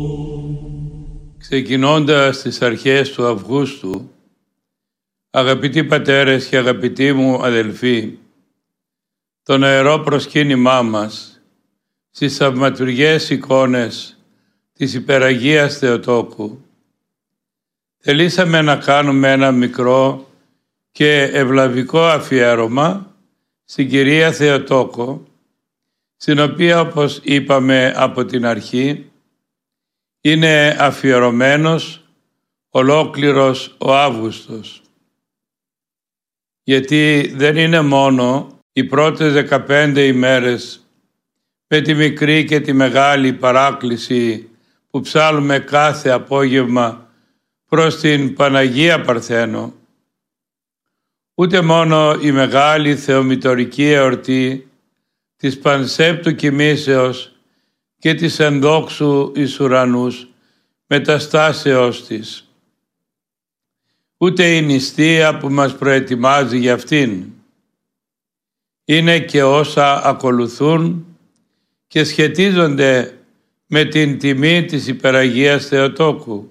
Ξεκινώντας τις αρχές του Αυγούστου, αγαπητοί πατέρες και αγαπητοί μου αδελφοί, το νεερό προσκύνημά μας στις θαυματουργές εικόνες της Υπεραγίας Θεοτόκου, θελήσαμε να κάνουμε ένα μικρό και ευλαβικό αφιέρωμα στην Κυρία Θεοτόκο, στην οποία, όπως είπαμε από την αρχή, είναι αφιερωμένος ολόκληρος ο Αύγουστος. Γιατί δεν είναι μόνο οι πρώτες 15 ημέρες με τη μικρή και τη μεγάλη παράκληση που ψάλουμε κάθε απόγευμα προς την Παναγία Παρθένο, ούτε μόνο η μεγάλη θεομητορική εορτή της Πανσέπτου Κοιμήσεως και της ενδόξου εις ουρανούς μεταστάσεως της, ούτε η νηστεία που μας προετοιμάζει για αυτήν. Είναι και όσα ακολουθούν και σχετίζονται με την τιμή της Υπεραγίας Θεοτόκου.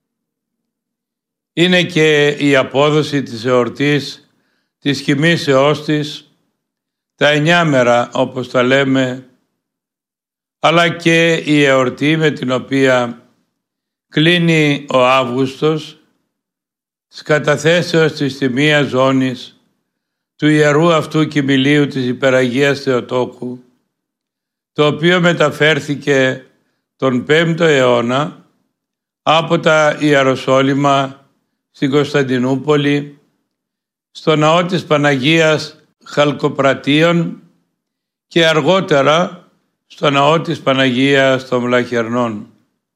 Είναι και η απόδοση της εορτής της Κοιμήσεώς της, τα 9 μέρα όπως τα λέμε, αλλά και η εορτή με την οποία κλείνει ο Αύγουστος της καταθέσεως της τιμίας ζώνης του ιερού αυτού κοιμηλίου της Υπεραγίας Θεοτόκου, το οποίο μεταφέρθηκε τον 5ο αιώνα από τα Ιεροσόλυμα στην Κωνσταντινούπολη, στο ναό της Παναγίας Χαλκοπρατίων και αργότερα στο ναό της Παναγίας των Βλαχερνών.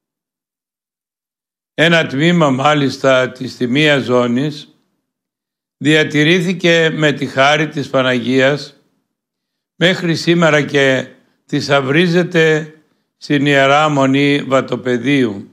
Ένα τμήμα μάλιστα της τιμίας ζώνης διατηρήθηκε με τη χάρη της Παναγίας μέχρι σήμερα και θησαυρίζεται στην Ιερά Μονή Βατοπεδίου.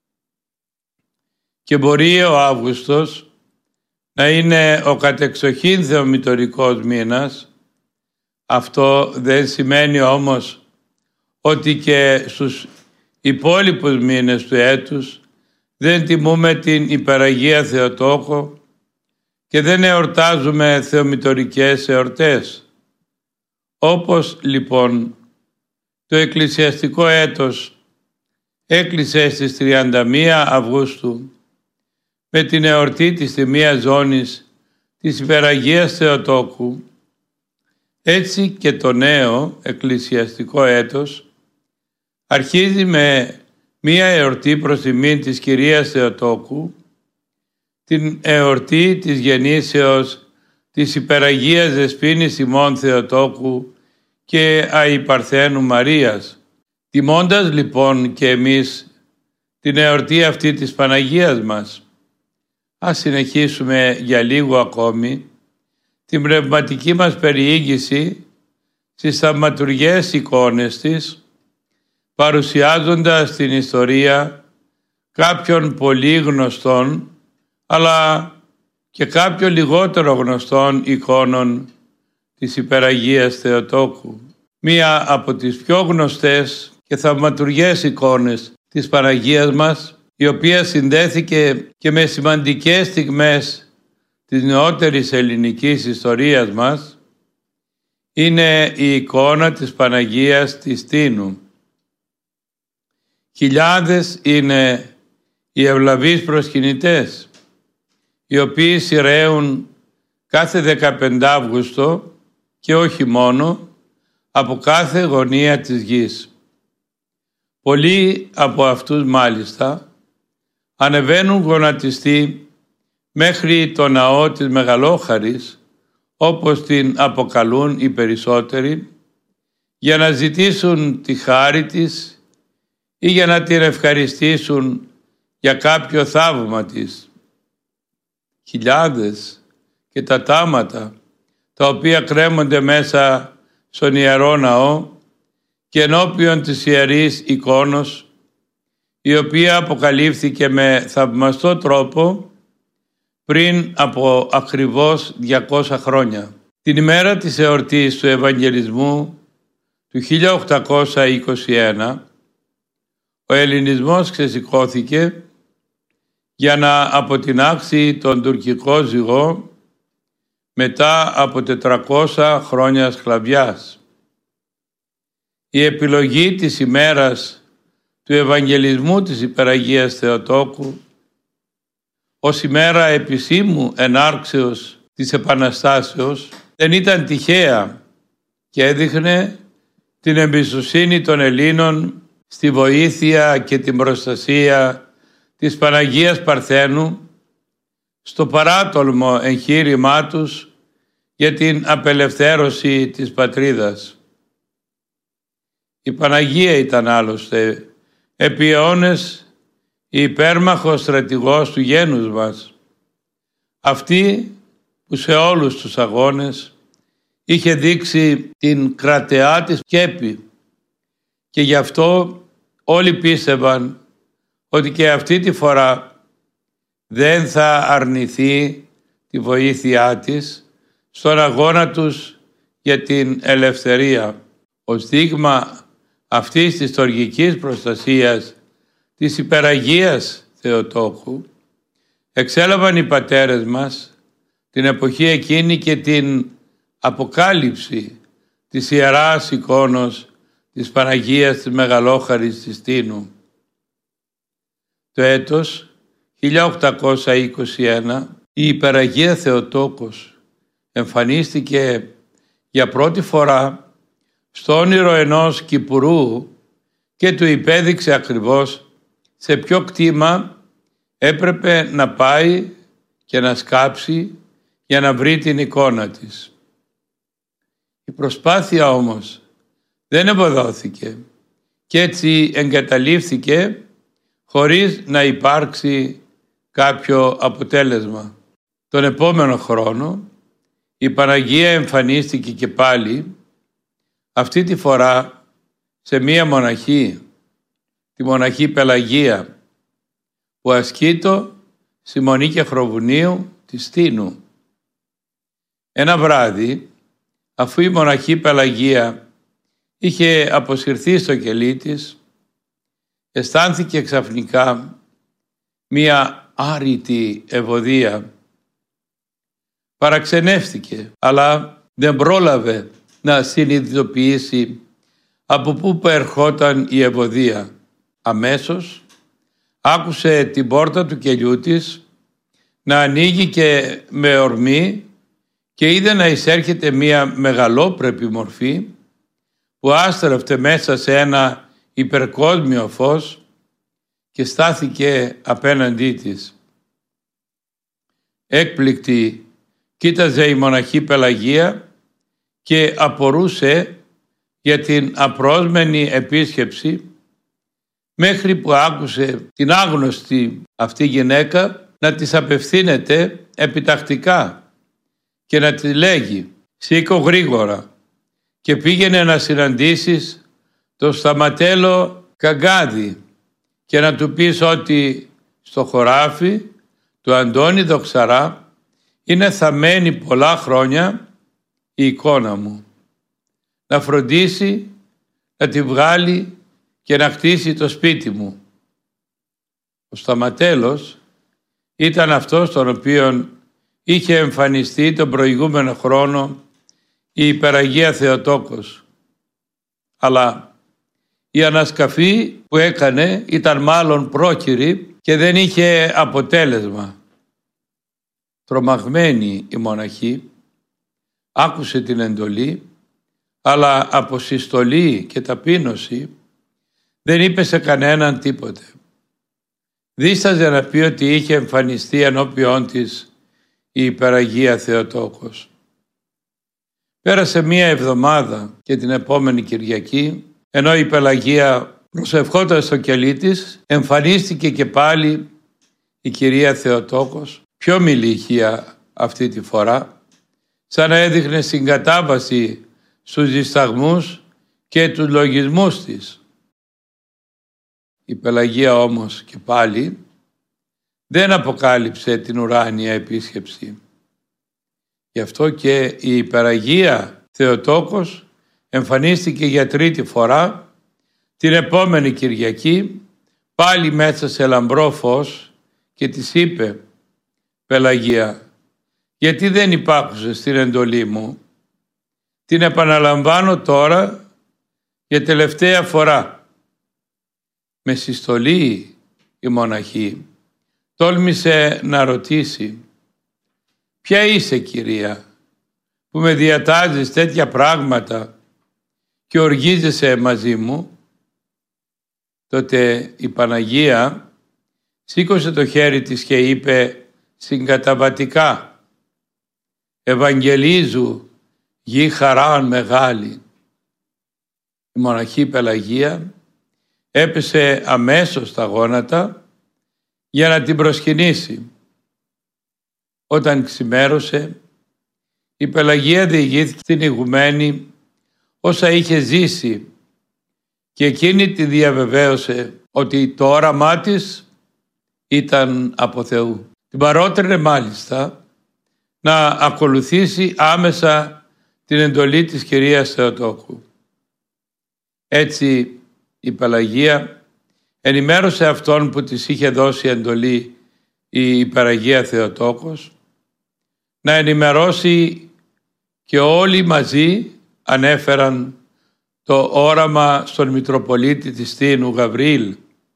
Και μπορεί ο Αύγουστος να είναι ο κατεξοχήν θεομητορικός μήνας. Αυτό δεν σημαίνει όμως ότι και στους υπόλοιπους μήνες του έτους δεν τιμούμε την Υπεραγία Θεοτόκο και δεν εορτάζουμε θεομητορικές εορτές. Όπως λοιπόν το εκκλησιαστικό έτος έκλεισε στις 31 Αυγούστου με την εορτή της τιμίας ζώνης της Υπεραγίας Θεοτόκου, έτσι και το νέο εκκλησιαστικό έτος αρχίζει με μία εορτή προς τιμήν της Κυρίας Θεοτόκου, την εορτή της γεννήσεως της Υπεραγίας Δεσποίνης ημών Θεοτόκου και Αϊπαρθένου Μαρίας. Τιμώντας λοιπόν και εμείς την εορτή αυτή της Παναγίας μας, ας συνεχίσουμε για λίγο ακόμη την πνευματική μας περιήγηση στις θαυματουργές εικόνες της, παρουσιάζοντας την ιστορία κάποιων πολύ γνωστών αλλά και κάποιων λιγότερο γνωστών εικόνων της Υπεραγίας Θεοτόκου. Μία από τις πιο γνωστές και θαυματουργές εικόνες της Παναγίας μας, η οποία συνδέθηκε και με σημαντικές στιγμές της νεότερης ελληνικής ιστορίας μας, είναι η εικόνα της Παναγίας της Τίνου. Χιλιάδες είναι οι ευλαβείς προσκυνητές, οι οποίοι σειραίουν κάθε 15 Αύγουστο και όχι μόνο, από κάθε γωνία της γης. Πολλοί από αυτούς μάλιστα ανεβαίνουν γονατιστοί μέχρι το ναό της Μεγαλόχαρης, όπως την αποκαλούν οι περισσότεροι, για να ζητήσουν τη χάρη της ή για να την ευχαριστήσουν για κάποιο θαύμα της. Χιλιάδες και τα τάματα τα οποία κρέμονται μέσα στον Ιερό Ναό και ενώπιον της Ιερής Εικόνος, η οποία αποκαλύφθηκε με θαυμαστό τρόπο πριν από ακριβώς 200 χρόνια. Την ημέρα της εορτής του Ευαγγελισμού του 1821, ο Ελληνισμός ξεσηκώθηκε για να αποτινάξει τον τουρκικό ζυγό μετά από 400 χρόνια σκλαβιάς. Η επιλογή της ημέρας του Ευαγγελισμού της Υπεραγίας Θεοτόκου ως ημέρα επισήμου ενάρξεως της Επαναστάσεως δεν ήταν τυχαία και έδειχνε την εμπιστοσύνη των Ελλήνων στη βοήθεια και την προστασία της Παναγίας Παρθένου στο παράτολμο εγχείρημά τους για την απελευθέρωση της πατρίδας. Η Παναγία ήταν άλλωστε επί αιώνες η υπέρμαχος στρατηγός του γένους μας, αυτή που σε όλους τους αγώνες είχε δείξει την κρατεά της σκέπη και γι' αυτό όλοι πίστευαν ότι και αυτή τη φορά δεν θα αρνηθεί τη βοήθειά της στον αγώνα τους για την ελευθερία. Ως δείγμα αυτής της στοργικής προστασίας της Υπεραγίας Θεοτόκου εξέλαβαν οι πατέρες μας την εποχή εκείνη και την αποκάλυψη της Ιεράς εικόνος της Παναγίας της Μεγαλόχαρης της Τίνου. Το έτος 1821 η Υπεραγία Θεοτόκος εμφανίστηκε για πρώτη φορά στο όνειρο ενός κυπουρού και του υπέδειξε ακριβώς σε ποιο κτήμα έπρεπε να πάει και να σκάψει για να βρει την εικόνα της. Η προσπάθεια όμως δεν ευωδόθηκε και έτσι εγκαταλείφθηκε χωρίς να υπάρξει κάποιο αποτέλεσμα. Τον επόμενο χρόνο η Παναγία εμφανίστηκε και πάλι, αυτή τη φορά σε μία μοναχή, τη μοναχή Πελαγία, που ασκείτο στη Μονή Κεχροβουνίου της Τίνου. Ένα βράδυ, αφού η μοναχή Πελαγία είχε αποσυρθεί στο κελί της, αισθάνθηκε ξαφνικά μία άρρητη ευωδία. Παραξενεύτηκε, αλλά δεν πρόλαβε να συνειδητοποιήσει από πού προερχόταν η ευωδία. Αμέσως άκουσε την πόρτα του κελιού της να ανοίγει και με ορμή και είδε να εισέρχεται μία μεγαλόπρεπη μορφή που άστρεφτε μέσα σε ένα υπερκόσμιο φως και στάθηκε απέναντί της. Έκπληκτη κοίταζε η μοναχή Πελαγία και απορούσε για την απρόσμενη επίσκεψη, μέχρι που άκουσε την άγνωστη αυτή γυναίκα να της απευθύνεται επιτακτικά και να της λέγει «Σήκω γρήγορα και πήγαινε να συναντήσεις τον Σταματέλο Καγκάδη και να του πεις ότι στο χωράφι του Αντώνη Δοξαρά είναι θαμμένη πολλά χρόνια η εικόνα μου. Να φροντίσει να τη βγάλει και να χτίσει το σπίτι μου». Ο Σταματέλος ήταν αυτός τον οποίον είχε εμφανιστεί τον προηγούμενο χρόνο η Υπεραγία Θεοτόκος. Αλλά η ανασκαφή που έκανε ήταν μάλλον πρόκυρη και δεν είχε αποτέλεσμα. Τρομαγμένη η μοναχή άκουσε την εντολή, αλλά από συστολή και ταπείνωση δεν είπε σε κανέναν τίποτε. Δίσταζε να πει ότι είχε εμφανιστεί ενώπιόν της η Υπεραγία Θεοτόκος. Πέρασε μία εβδομάδα και την επόμενη Κυριακή, ενώ η Πελαγία προσευχόταν στο κελί της, εμφανίστηκε και πάλι η Κυρία Θεοτόκος, πιο μιλήχια αυτή τη φορά, σαν να έδειχνε συγκατάβαση στους δισταγμούς και τους λογισμούς της. Η Πελαγία όμως και πάλι δεν αποκάλυψε την ουράνια επίσκεψη. Γι' αυτό και η Υπεραγία Θεοτόκος εμφανίστηκε για τρίτη φορά την επόμενη Κυριακή πάλι μέσα σε λαμπρό φως και της είπε: «Πελαγία, γιατί δεν υπάκουσες στην εντολή μου? Την επαναλαμβάνω τώρα για τελευταία φορά». Με συστολή η μοναχή τόλμησε να ρωτήσει: «Ποια είσαι, κυρία, που με διατάζεις τέτοια πράγματα και οργίζεσαι μαζί μου?» Τότε η Παναγία σήκωσε το χέρι της και είπε συγκαταβατικά: «Ευαγγελίζου γη χαράν μεγάλη». Η μοναχή Πελαγία έπεσε αμέσως στα γόνατα για να την προσκυνήσει. Όταν ξημέρωσε, η Πελαγία διηγήθηκε στην ηγουμένη όσα είχε ζήσει και εκείνη τη διαβεβαίωσε ότι το όραμά της ήταν από Θεού. Την παρότρινε μάλιστα να ακολουθήσει άμεσα την εντολή της κυρίας Θεοτόκου. Έτσι η Πελαγία ενημέρωσε αυτόν που της είχε δώσει εντολή η Υπεραγία Θεοτόκος να ενημερώσει και όλοι μαζί ανέφεραν το όραμα στον Μητροπολίτη της Τίνου Γαβριήλ.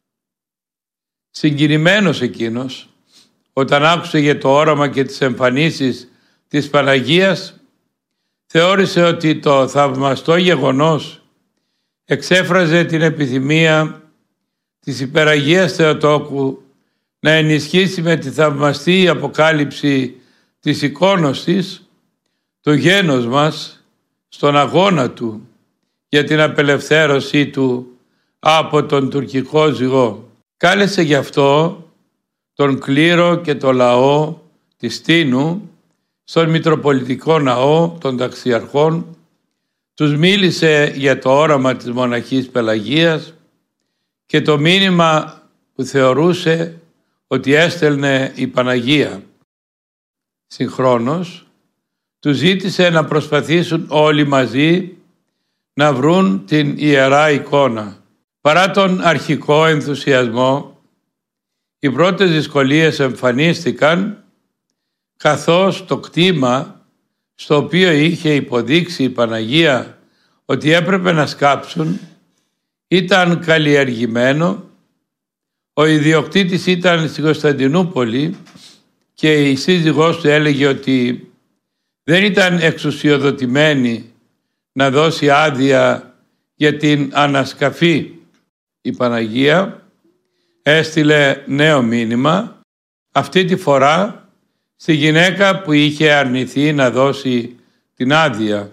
Συγκινημένος εκείνος, όταν άκουσε για το όραμα και τις εμφανίσεις της Παναγίας, θεώρησε ότι το θαυμαστό γεγονός εξέφραζε την επιθυμία της Υπεραγίας Θεοτόκου να ενισχύσει με τη θαυμαστή αποκάλυψη της εικόνος της το γένος μας στον αγώνα του για την απελευθέρωσή του από τον τουρκικό ζυγό. Κάλεσε γι' αυτό τον κλήρο και το λαό της Τίνου στον Μητροπολιτικό Ναό των Ταξιαρχών, τους μίλησε για το όραμα της μοναχής Πελαγίας και το μήνυμα που θεωρούσε ότι έστελνε η Παναγία. Συγχρόνως, τους ζήτησε να προσπαθήσουν όλοι μαζί να βρουν την Ιερά Εικόνα. Παρά τον αρχικό ενθουσιασμό, οι πρώτες δυσκολίες εμφανίστηκαν καθώς το κτήμα στο οποίο είχε υποδείξει η Παναγία ότι έπρεπε να σκάψουν ήταν καλλιεργημένο, ο ιδιοκτήτης ήταν στην Κωνσταντινούπολη και η σύζυγός του έλεγε ότι δεν ήταν εξουσιοδοτημένη να δώσει άδεια για την ανασκαφή. Η Παναγία έστειλε νέο μήνυμα, αυτή τη φορά στη γυναίκα που είχε αρνηθεί να δώσει την άδεια.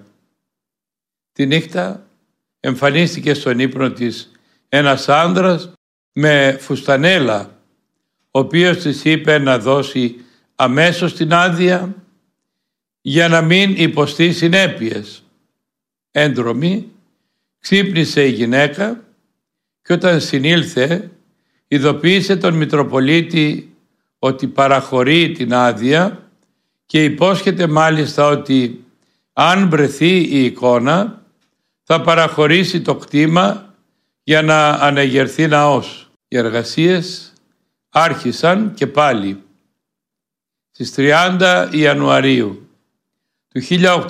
Τη νύχτα εμφανίστηκε στον ύπνο της ένας άνδρας με φουστανέλα, ο οποίος της είπε να δώσει αμέσως την άδεια για να μην υποστεί συνέπειες. Έντρομη, ξύπνησε η γυναίκα και όταν συνήλθε ειδοποίησε τον Μητροπολίτη ότι παραχωρεί την άδεια και υπόσχεται μάλιστα ότι αν βρεθεί η εικόνα θα παραχωρήσει το κτήμα για να ανεγερθεί ναός. Οι εργασίες άρχισαν και πάλι. Στις 30 Ιανουαρίου του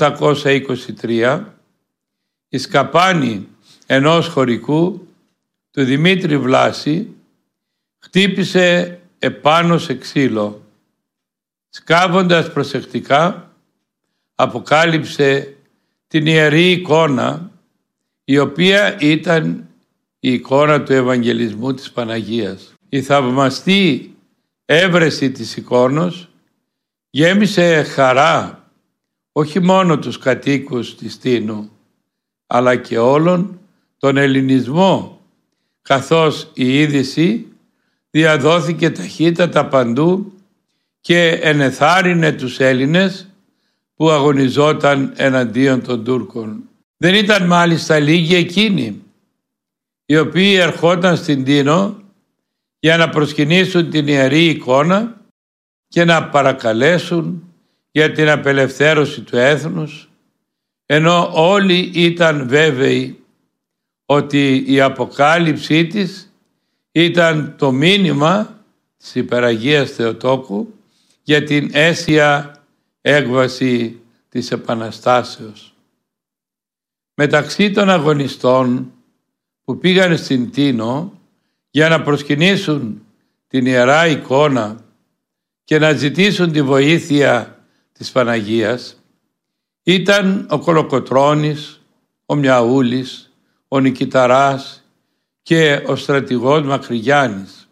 1823 η σκαπάνη ενός χωρικού του Δημήτρη Βλάση χτύπησε επάνω σε ξύλο. Σκάβοντας προσεκτικά αποκάλυψε την ιερή εικόνα, η οποία ήταν η εικόνα του Ευαγγελισμού της Παναγίας. Η θαυμαστή έβρεση της εικόνος γέμισε χαρά όχι μόνο τους κατοίκους της Τίνου, αλλά και όλον τον ελληνισμό, καθώς η είδηση διαδόθηκε ταχύτατα παντού και ενεθάρρυνε τους Έλληνες που αγωνιζόταν εναντίον των Τούρκων. Δεν ήταν μάλιστα λίγοι εκείνοι οι οποίοι ερχόταν στην Τίνο για να προσκυνήσουν την ιερή εικόνα και να παρακαλέσουν για την απελευθέρωση του έθνους, ενώ όλοι ήταν βέβαιοι ότι η αποκάλυψή της ήταν το μήνυμα της Υπεραγίας Θεοτόκου για την αίσια έκβαση της Επαναστάσεως. Μεταξύ των αγωνιστών που πήγαν στην Τίνο για να προσκυνήσουν την Ιερά Εικόνα και να ζητήσουν τη βοήθεια της Παναγίας ήταν ο Κολοκοτρώνης, ο Μιαούλης, ο Νικηταράς και ο στρατηγός Μακρυγιάννης.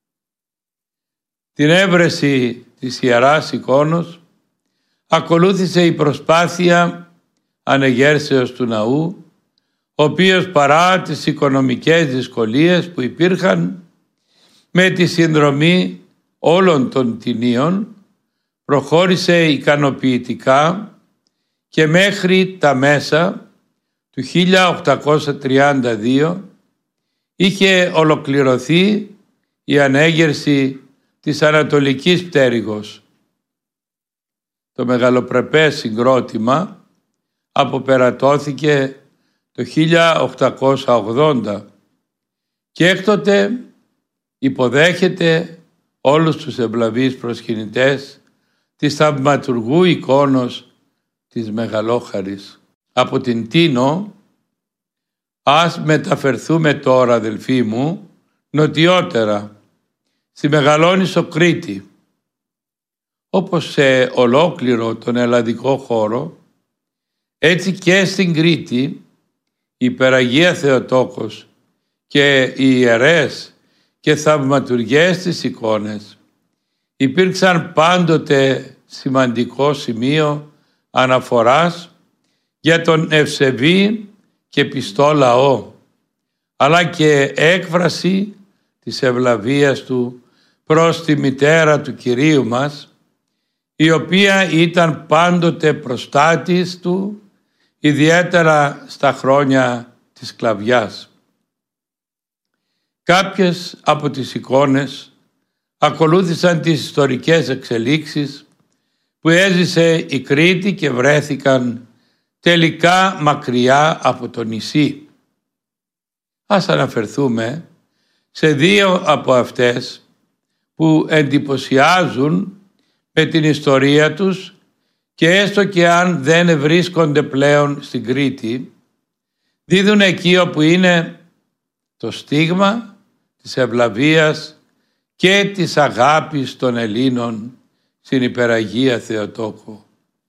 Την έβρεση της Ιεράς Εικόνος ακολούθησε η προσπάθεια ανεγέρσεως του ναού, ο οποίος παρά τις οικονομικές δυσκολίες που υπήρχαν, με τη συνδρομή όλων των τινίων προχώρησε ικανοποιητικά και μέχρι τα μέσα του 1832 είχε ολοκληρωθεί η ανέγερση της Ανατολικής Πτέρυγος. Το μεγαλοπρεπές συγκρότημα αποπερατώθηκε το 1880 και έκτοτε υποδέχεται όλους τους ευλαβείς προσκυνητές της θαυματουργού εικόνος της Μεγαλόχαρης. Από την Τίνο ας μεταφερθούμε τώρα, αδελφοί μου, νοτιότερα, στη Μεγαλόνισσο Κρήτη. Όπως σε ολόκληρο τον ελλαδικό χώρο, έτσι και στην Κρήτη η Υπεραγία Θεοτόκος και οι ιερές και θαυματουργές της εικόνες υπήρξαν πάντοτε σημαντικό σημείο αναφοράς για τον ευσεβή και πιστό λαό, αλλά και έκφραση της ευλαβίας του προς τη μητέρα του Κυρίου μας, η οποία ήταν πάντοτε προστάτης του, ιδιαίτερα στα χρόνια της σκλαβιάς. Κάποιες από τις εικόνες ακολούθησαν τις ιστορικές εξελίξεις που έζησε η Κρήτη και βρέθηκαν τελικά μακριά από το νησί. Ας αναφερθούμε σε δύο από αυτές που εντυπωσιάζουν με την ιστορία τους και έστω και αν δεν βρίσκονται πλέον στην Κρήτη, δίδουν εκεί όπου είναι το στίγμα της ευλαβίας και της αγάπης των Ελλήνων στην Υπεραγία Θεοτόκο.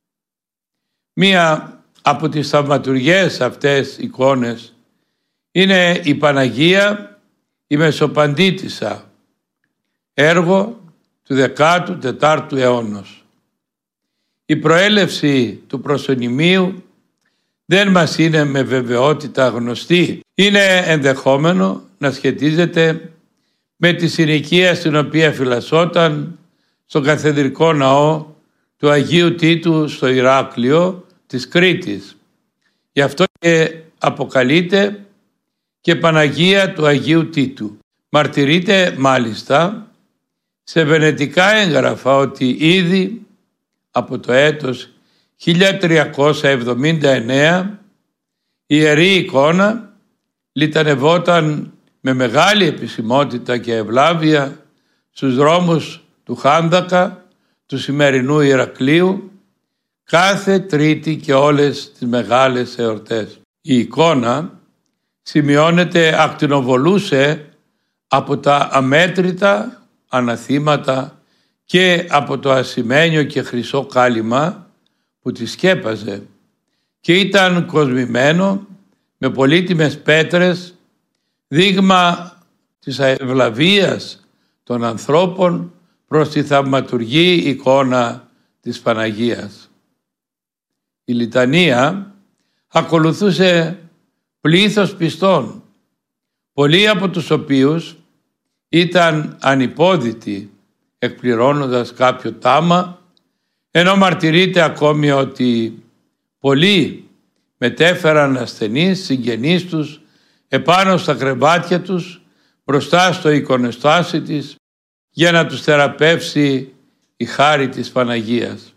Μία από τις θαυματουργές αυτές εικόνες είναι η Παναγία η Μεσοπαντήτισσα, έργο του 14ου αιώνος. Η προέλευση του προσωνυμίου δεν μας είναι με βεβαιότητα γνωστή. Είναι ενδεχόμενο να σχετίζεται με τη συνοικία στην οποία φυλασσόταν στον καθεδρικό ναό του Αγίου Τίτου στο Ηράκλειο της Κρήτης. Γι' αυτό και αποκαλείται και Παναγία του Αγίου Τίτου. Μαρτυρείται μάλιστα σε βενετικά έγγραφα ότι ήδη από το έτος 1379 η Ιερή Εικόνα λιτανευόταν με μεγάλη επισημότητα και ευλάβεια στους δρόμους του Χάνδακα, του σημερινού Ηρακλείου, κάθε Τρίτη και όλες τις μεγάλες εορτές. Η εικόνα σημειώνεται, ακτινοβολούσε από τα αμέτρητα αναθήματα και από το ασημένιο και χρυσό κάλυμα που τη σκέπαζε και ήταν κοσμημένο με πολύτιμες πέτρες, δείγμα της ευλαβίας των ανθρώπων προς τη θαυματουργή εικόνα της Παναγίας. Η λιτανία ακολουθούσε πλήθος πιστών, πολλοί από τους οποίους ήταν ανυπόδητοι εκπληρώνοντας κάποιο τάμα, ενώ μαρτυρείται ακόμη ότι πολλοί μετέφεραν ασθενείς συγγενείς τους επάνω στα κρεβάτια τους μπροστά στο εικονοστάσι της για να τους θεραπεύσει η χάρη της Παναγίας.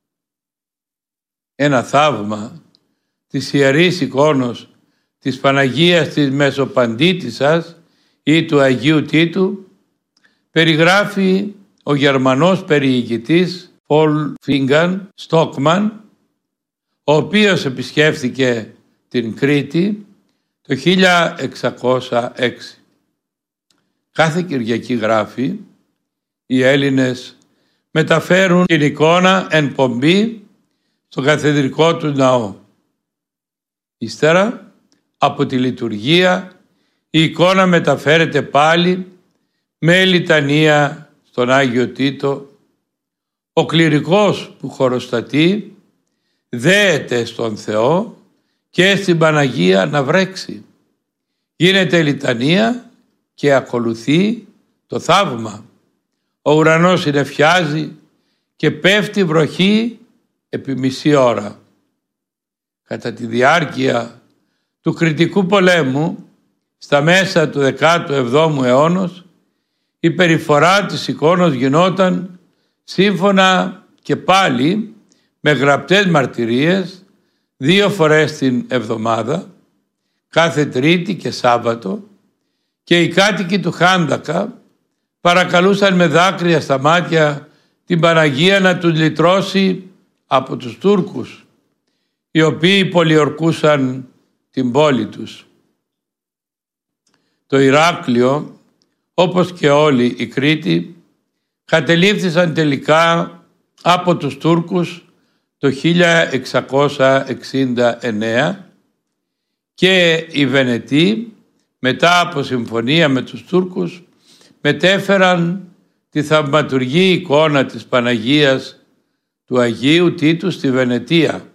Ένα θαύμα της Ιερής Εικόνος της Παναγίας της Μεσοπαντήτισσας ή του Αγίου Τίτου περιγράφει ο Γερμανός περιηγητής Wolfgang Stockmann, ο οποίος επισκέφθηκε την Κρήτη το 1606. Κάθε Κυριακή, γράφει, οι Έλληνες μεταφέρουν την εικόνα εν πομπή στο καθεδρικό του ναό. Ύστερα από τη λειτουργία η εικόνα μεταφέρεται πάλι με λιτανία στον Άγιο Τίτο. Ο κληρικός που χωροστατεί δέεται στον Θεό και στην Παναγία να βρέξει. Γίνεται λιτανία και ακολουθεί το θαύμα. Ο ουρανός συννεφιάζει και πέφτει βροχή επί μισή ώρα. Κατά τη διάρκεια του Κρητικού πολέμου, στα μέσα του 17ου αιώνος, η περιφορά της εικόνος γινόταν σύμφωνα και πάλι με γραπτές μαρτυρίες 2 φορές την εβδομάδα, κάθε Τρίτη και Σάββατο, και οι κάτοικοι του Χάνδακα παρακαλούσαν με δάκρυα στα μάτια την Παναγία να τους λυτρώσει από τους Τούρκους, οι οποίοι πολιορκούσαν την πόλη τους. Το Ηράκλειο, όπως και όλη η Κρήτη, κατελήφθησαν τελικά από τους Τούρκους το 1669 και οι Βενετοί, μετά από συμφωνία με τους Τούρκους, μετέφεραν τη θαυματουργή εικόνα της Παναγίας του Αγίου Τίτου στη Βενετία.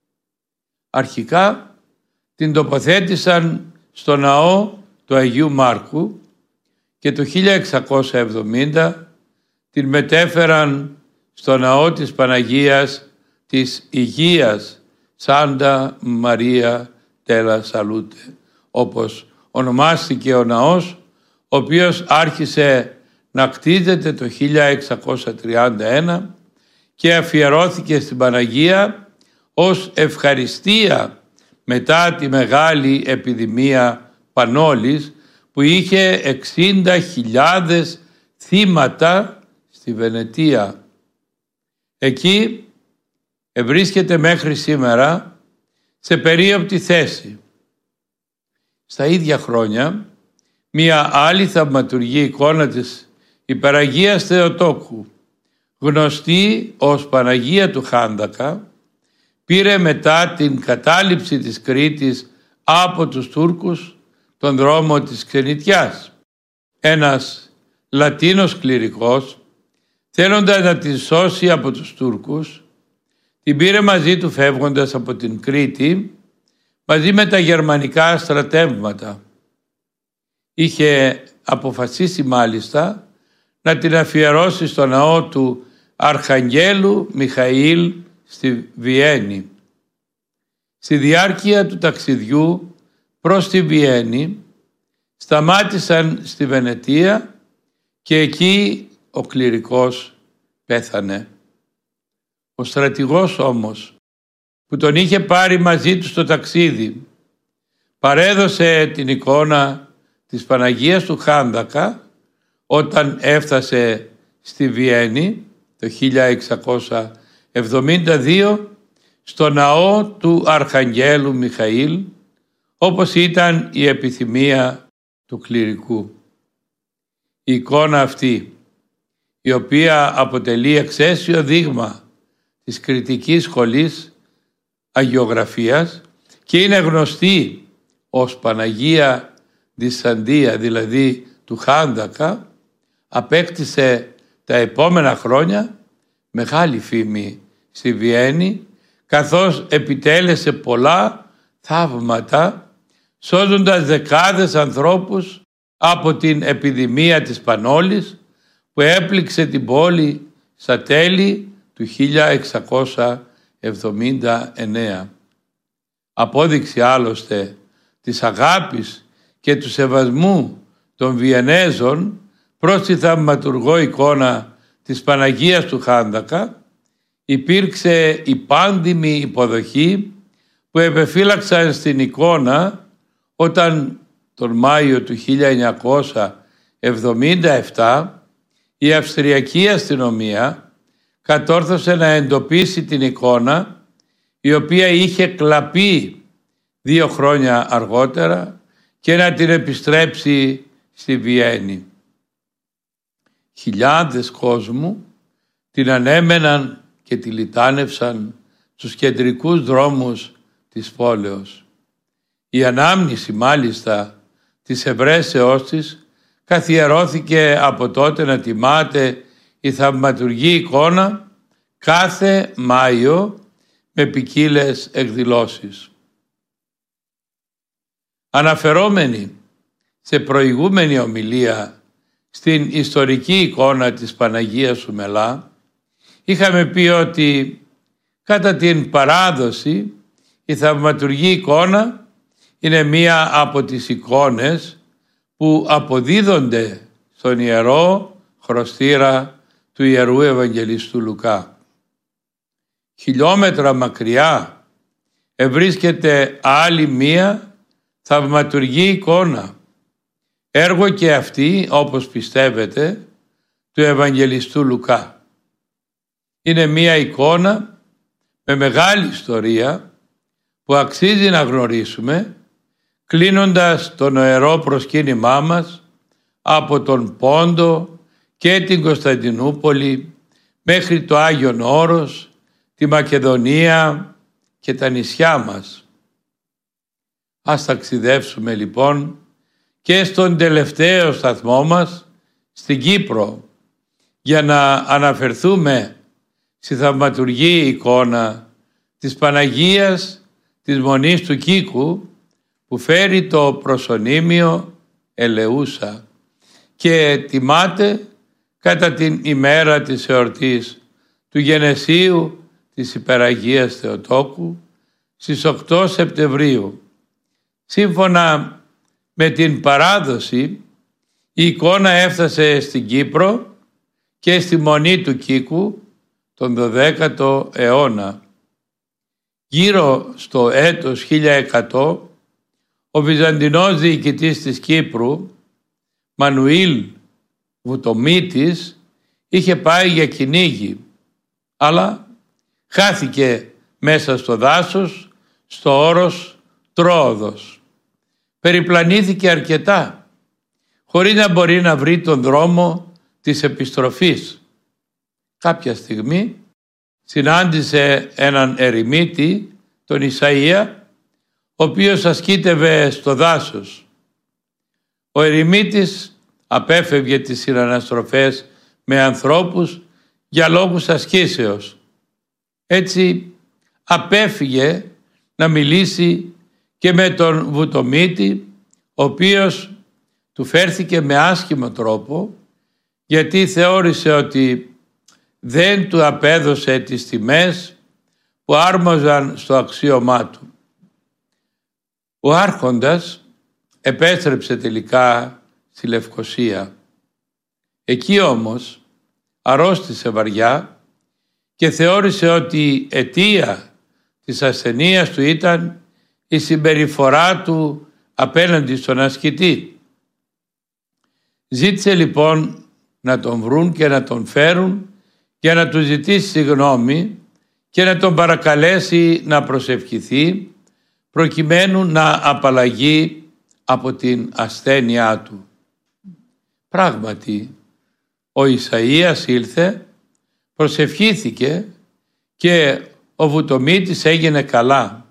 Αρχικά την τοποθέτησαν στο ναό του Αγίου Μάρκου και το 1670 την μετέφεραν στο ναό της Παναγίας της Υγείας Σάντα Μαρία Τέλα Σαλούτε, όπως ονομάστηκε ο ναός, ο οποίος άρχισε να κτίζεται το 1631 και αφιερώθηκε στην Παναγία ως ευχαριστία μετά τη μεγάλη επιδημία πανόλης που είχε 60.000 θύματα στη Βενετία. Εκεί βρίσκεται μέχρι σήμερα σε περίοπτη θέση. Στα ίδια χρόνια, μία άλλη θαυματουργή εικόνα της Υπεραγίας Θεοτόκου, γνωστή ως Παναγία του Χάνδακα, πήρε μετά την κατάληψη της Κρήτης από τους Τούρκους τον δρόμο της ξενιτιάς. Ένας Λατίνος κληρικός, θέλοντας να την σώσει από τους Τούρκους, την πήρε μαζί του φεύγοντας από την Κρήτη μαζί με τα γερμανικά στρατεύματα. Είχε αποφασίσει μάλιστα να την αφιερώσει στο ναό του Αρχαγγέλου Μιχαήλ στη Βιέννη. Στη διάρκεια του ταξιδιού προς τη Βιέννη σταμάτησαν στη Βενετία και εκεί ο κληρικός πέθανε. Ο στρατηγός όμως που τον είχε πάρει μαζί του στο ταξίδι παρέδωσε την εικόνα της Παναγίας του Χάνδακα όταν έφτασε στη Βιέννη το 1672 στο ναό του Αρχαγγέλου Μιχαήλ, όπως ήταν η επιθυμία του κληρικού. Η εικόνα αυτή, η οποία αποτελεί εξαίσιο δείγμα της Κρητικής Σχολής Αγιογραφίας και είναι γνωστή ως Παναγία Δυσαντία, δηλαδή του Χάνδακα, απέκτησε τα επόμενα χρόνια μεγάλη φήμη στη Βιέννη, καθώς επιτέλεσε πολλά θαύματα, σώζοντας δεκάδες ανθρώπους από την επιδημία της πανόλης που έπληξε την πόλη στα τέλη του 1679. Απόδειξη άλλωστε της αγάπης και του σεβασμού των Βιενέζων προς τη θαυματουργό εικόνα της Παναγίας του Χάνδακα υπήρξε η πάντιμη υποδοχή που επεφύλαξαν στην εικόνα όταν τον Μάιο του 1977 η Αυστριακή αστυνομία κατόρθωσε να εντοπίσει την εικόνα, η οποία είχε κλαπεί 2 χρόνια αργότερα, και να την επιστρέψει στη Βιέννη. Χιλιάδες κόσμου την ανέμεναν και τη λιτάνευσαν στους κεντρικούς δρόμους της πόλεως. Η ανάμνηση μάλιστα της ευρέσεώς της καθιερώθηκε από τότε να τιμάται η θαυματουργή εικόνα κάθε Μάιο με ποικίλες εκδηλώσεις. Αναφερόμενοι σε προηγούμενη ομιλία στην ιστορική εικόνα της Παναγίας Σουμελά, είχαμε πει ότι κατά την παράδοση η θαυματουργή εικόνα είναι μία από τις εικόνες που αποδίδονται στον Ιερό Χρωστήρα του Ιερού Ευαγγελιστού Λουκά. Χιλιόμετρα μακριά ευρίσκεται άλλη μία θαυματουργή εικόνα, έργο και αυτή, όπως πιστεύετε, του Ευαγγελιστού Λουκά. Είναι μία εικόνα με μεγάλη ιστορία που αξίζει να γνωρίσουμε, κλείνοντας το νοερό προσκύνημά μας από τον Πόντο και την Κωνσταντινούπολη μέχρι το Άγιον Όρος, τη Μακεδονία και τα νησιά μας. Ας ταξιδεύσουμε λοιπόν και στον τελευταίο σταθμό μας, στην Κύπρο, για να αναφερθούμε στη θαυματουργή εικόνα της Παναγίας της Μονής του Κίκου, που φέρει το προσωνύμιο Ελεούσα και τιμάται κατά την ημέρα της εορτής του Γενεσίου της Υπεραγίας Θεοτόκου στις 8 Σεπτεμβρίου. Σύμφωνα με την παράδοση, η εικόνα έφτασε στην Κύπρο και στη Μονή του Κίκου τον 12ο αιώνα. Γύρω στο έτος 1100, ο Βυζαντινός διοικητής της Κύπρου, Μανουήλ Βουτομήτης, είχε πάει για κυνήγι, αλλά χάθηκε μέσα στο δάσος, στο όρος Τρόοδος. Περιπλανήθηκε αρκετά, χωρίς να μπορεί να βρει τον δρόμο της επιστροφής. Κάποια στιγμή συνάντησε έναν ερημίτη, τον Ισαΐα, ο οποίος ασκήτευε στο δάσος. Ο ερημίτης απέφευγε τις συναναστροφές με ανθρώπους για λόγους ασκήσεως. Έτσι απέφυγε να μιλήσει και με τον Βουτομήτη, ο οποίος του φέρθηκε με άσχημο τρόπο, γιατί θεώρησε ότι δεν του απέδωσε τις τιμές που άρμοζαν στο αξίωμά του. Ο άρχοντας επέστρεψε τελικά στη Λευκοσία. Εκεί όμως αρρώστησε βαριά και θεώρησε ότι η αιτία της ασθενείας του ήταν η συμπεριφορά του απέναντι στον ασκητή. Ζήτησε λοιπόν να τον βρουν και να τον φέρουν για να του ζητήσει συγγνώμη και να τον παρακαλέσει να προσευχηθεί προκειμένου να απαλλαγεί από την ασθένειά του. Πράγματι, ο Ισαΐας ήλθε, προσευχήθηκε και ο Βουτομήτης έγινε καλά.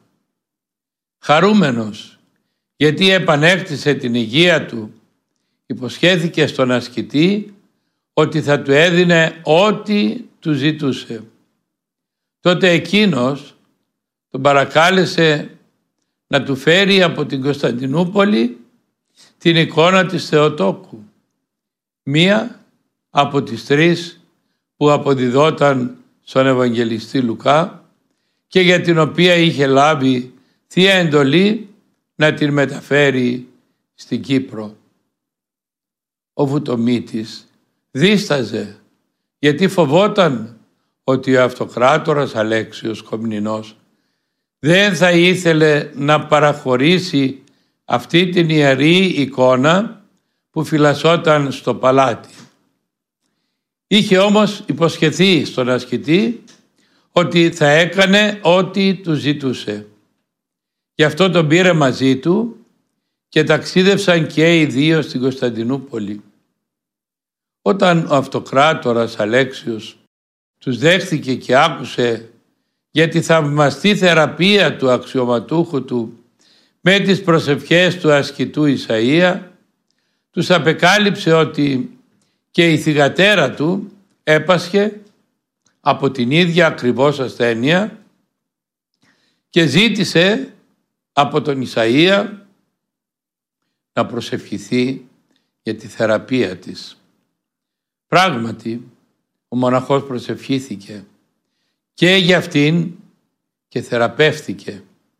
Χαρούμενος, γιατί επανέκτησε την υγεία του, υποσχέθηκε στον ασκητή ότι θα του έδινε ό,τι του ζητούσε. Τότε εκείνος τον παρακάλεσε να του φέρει από την Κωνσταντινούπολη την εικόνα της Θεοτόκου, μία από τις 3 που αποδιδόταν στον Ευαγγελιστή Λουκά και για την οποία είχε λάβει θεία εντολή να την μεταφέρει στην Κύπρο. Ο Βουτομήτης δίσταζε, γιατί φοβόταν ότι ο αυτοκράτορας Αλέξιος Κομνηνός δεν θα ήθελε να παραχωρήσει αυτή την ιερή εικόνα που φυλασσόταν στο παλάτι. Είχε όμως υποσχεθεί στον ασκητή ότι θα έκανε ό,τι του ζητούσε. Γι' αυτό τον πήρε μαζί του και ταξίδευσαν και οι δύο στην Κωνσταντινούπολη. Όταν ο αυτοκράτορας Αλέξιος τους δέχθηκε και άκουσε για τη θαυμαστή θεραπεία του αξιωματούχου του με τις προσευχές του ασκητού Ισαΐα, τους απεκάλυψε ότι και η θυγατέρα του έπασχε από την ίδια ακριβώς ασθένεια και ζήτησε από τον Ισαΐα να προσευχηθεί για τη θεραπεία της. Πράγματι, ο μοναχός προσευχήθηκε και για αυτήν και θεραπεύθηκε.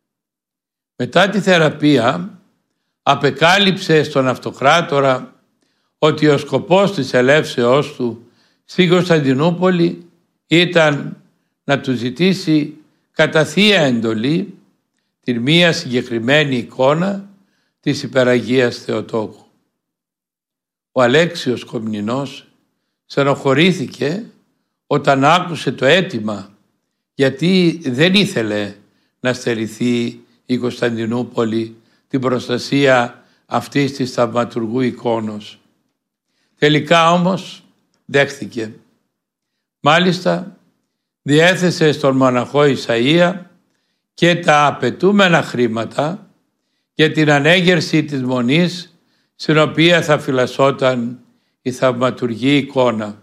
Μετά τη θεραπεία απεκάλυψε στον αυτοκράτορα ότι ο σκοπός της ελεύσεώς του στην Κωνσταντινούπολη ήταν να του ζητήσει κατά θεία εντολή την μία συγκεκριμένη εικόνα της Υπεραγίας Θεοτόκου. Ο Αλέξιος Κομνηνός στενοχωρήθηκε όταν άκουσε το αίτημα, γιατί δεν ήθελε να στερηθεί η Κωνσταντινούπολη την προστασία αυτής της θαυματουργού εικόνος. Τελικά όμως δέχθηκε. Μάλιστα διέθεσε στον μοναχό Ισαΐα και τα απαιτούμενα χρήματα για την ανέγερση της μονής στην οποία θα φυλασσόταν η θαυματουργή εικόνα.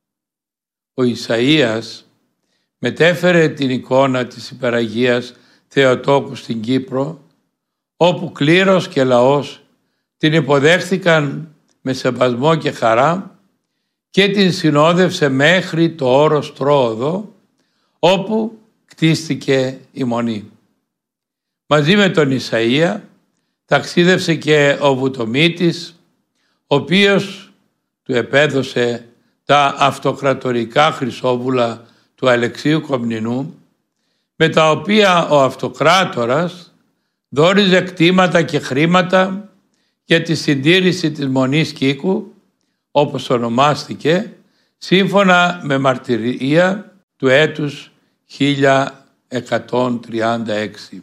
Ο Ισαΐας μετέφερε την εικόνα της Υπεραγίας Θεοτόκου στην Κύπρο, όπου κλήρος και λαός την υποδέχθηκαν με σεβασμό και χαρά και την συνόδευσε μέχρι το όρος Τρόοδο, όπου κτίστηκε η μονή. Μαζί με τον Ισαΐα ταξίδευσε και ο Βουτομήτης, ο οποίος του επέδωσε τα αυτοκρατορικά χρυσόβουλα του Αλεξίου Κομνηνού, με τα οποία ο αυτοκράτορας δώριζε κτήματα και χρήματα για τη συντήρηση της Μονής Κίκου, όπως ονομάστηκε, σύμφωνα με μαρτυρία του έτους 1136.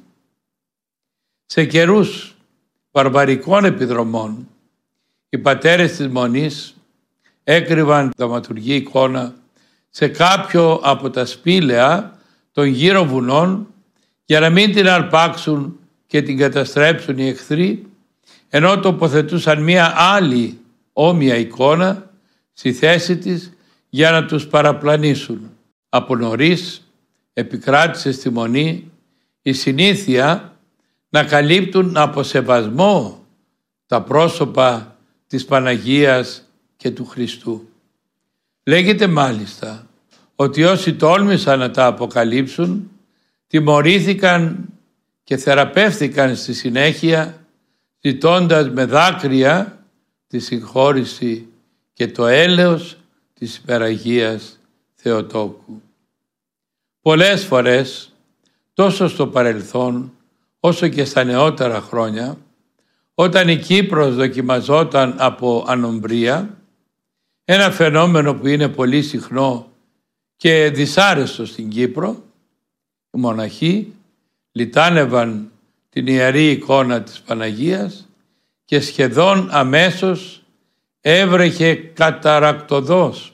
Σε καιρούς βαρβαρικών επιδρομών, οι πατέρες της Μονής έκρυβαν θαυματουργή εικόνα σε κάποιο από τα σπήλαια των γύρω βουνών για να μην την αρπάξουν και την καταστρέψουν οι εχθροί, ενώ τοποθετούσαν μία άλλη όμοια εικόνα στη θέση της για να τους παραπλανήσουν. Από νωρίς επικράτησε στη Μονή η συνήθεια να καλύπτουν από σεβασμό τα πρόσωπα της Παναγίας και του Χριστού. Λέγεται μάλιστα ότι όσοι τόλμησαν να τα αποκαλύψουν τιμωρήθηκαν και θεραπεύθηκαν στη συνέχεια, ζητώντας με δάκρυα τη συγχώρηση και το έλεος της Υπεραγίας Θεοτόκου. Πολλές φορές, τόσο στο παρελθόν όσο και στα νεότερα χρόνια, όταν η Κύπρος δοκιμαζόταν από ανομβρία, ένα φαινόμενο που είναι πολύ συχνό και δυσάρεστο στην Κύπρο, οι μοναχοί λιτάνευαν την ιερή εικόνα της Παναγίας και σχεδόν αμέσως έβρεχε καταρακτωδώς.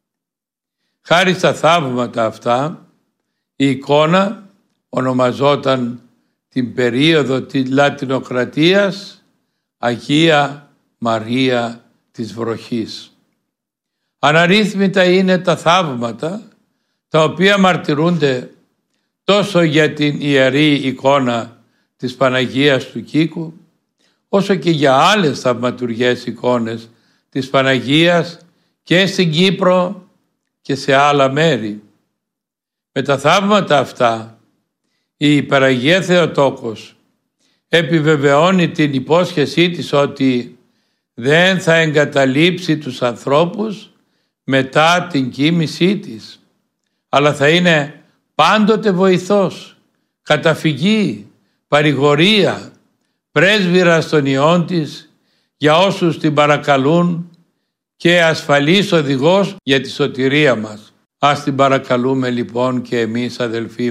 Χάρη στα θαύματα αυτά, η εικόνα ονομαζόταν την περίοδο της Λατινοκρατίας Αγία Μαρία της Βροχής. Αναρρύθμιτα είναι τα θαύματα τα οποία μαρτυρούνται τόσο για την ιερή εικόνα της Παναγίας του Κίκου, όσο και για άλλες θαυματουργές εικόνες της Παναγίας και στην Κύπρο και σε άλλα μέρη. Με τα θαύματα αυτά η Υπεραγία Θεοτόκος επιβεβαιώνει την υπόσχεσή της ότι δεν θα εγκαταλείψει τους ανθρώπους μετά την κοίμησή της, αλλά θα είναι πάντοτε βοηθός, καταφυγή, παρηγορία, πρέσβυρας των ιών της για όσους την παρακαλούν και ασφαλής οδηγός για τη σωτηρία μας. Ας την παρακαλούμε λοιπόν και εμείς, αδελφοί